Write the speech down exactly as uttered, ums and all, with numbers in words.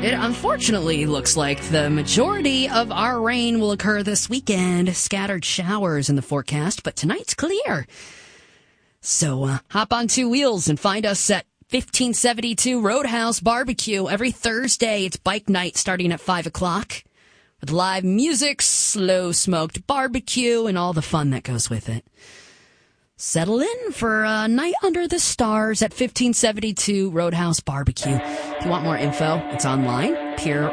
It unfortunately looks like the majority of our rain will occur this weekend. Scattered showers in the forecast, but tonight's clear. So uh, hop on two wheels and find us at fifteen seventy-two Roadhouse Barbecue. Every Thursday, it's bike night starting at five o'clock with live music, slow-smoked barbecue, and all the fun that goes with it. Settle in for a night under the stars at fifteen seventy-two Roadhouse Barbecue. If you want more info, it's online, pier